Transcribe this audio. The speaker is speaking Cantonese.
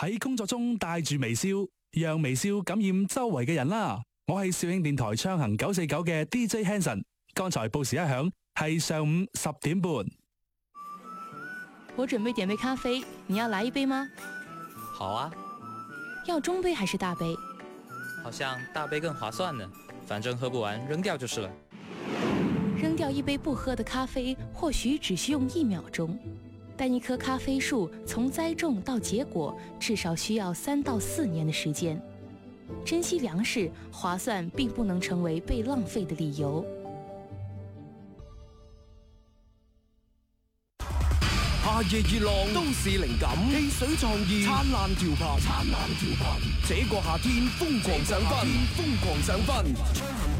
喺工作中帶住微笑，讓微笑感染周圍嘅人啦。我係肇慶電台暢行949嘅 DJ Hanson。剛才報時一響，係上午10點半。 我準備點杯咖啡，你要來一杯嗎？ 好啊。 要中杯還是大杯？ 好像大杯更划算呢，反正喝不完扔掉就是了。 扔掉一杯不喝的咖啡，或許只需用1秒鐘，但一棵咖啡樹從栽種到結果，至少需要3到4年的時間。珍惜糧食，划算並不能成為被浪費的理由。 夏夜熱浪，都市靈感，汽水創意，燦爛調頻，這個夏天瘋狂上分，